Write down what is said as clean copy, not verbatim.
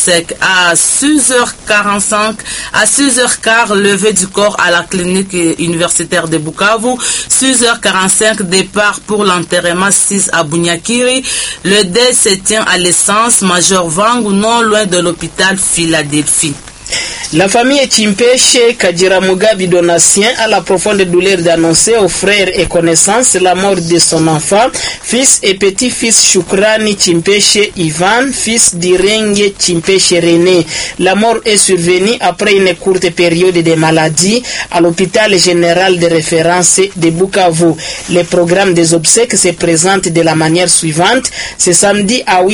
obsèques. À 6h45, à 6h15, levée du corps à la clinique universitaire de Bukavu. 6h45, départ pour l'enterrement 6 à Bunyakiri. Le deuil se tient à l'essence Major Vangu, non loin de l'hôpital Philadelphie. La famille Chimpeshe Kajiramugabi Donatien a la profonde douleur d'annoncer aux frères et connaissances la mort de son enfant, fils et petit-fils Shukrani Chimpeshe Ivan, fils d'Irenge Chimpeshe René. La mort est survenue après une courte période de maladie à l'hôpital général de référence de Bukavu. Le programme des obsèques se présente de la manière suivante. Ce samedi à